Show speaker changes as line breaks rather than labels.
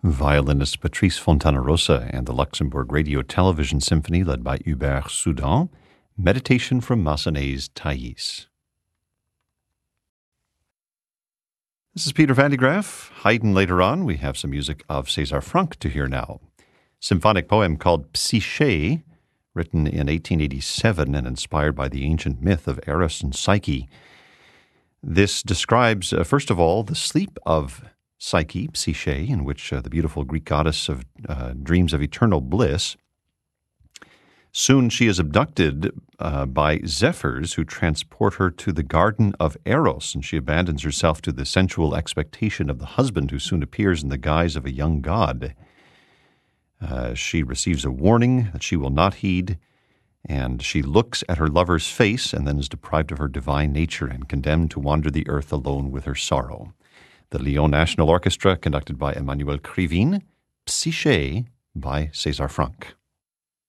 Violinist Patrice Fontanarosa and the Luxembourg Radio Television Symphony led by Hubert Soudan, Meditation from Massenet's Thais. This is Peter Van de Graaff. Haydn later on. We have some music of César Franck to hear now. Symphonic poem called Psyché, written in 1887 and inspired by the ancient myth of Eros and Psyche. This describes, first of all, the sleep of Psyche, Psyché, in which the beautiful Greek goddess of dreams of eternal bliss. Soon she is abducted by zephyrs who transport her to the garden of Eros, and she abandons herself to the sensual expectation of the husband who soon appears in the guise of a young god. She receives a warning that she will not heed, and she looks at her lover's face and then is deprived of her divine nature and condemned to wander the earth alone with her sorrow. The Lyon National Orchestra, conducted by Emmanuel Krivine, Psyché by César Franck.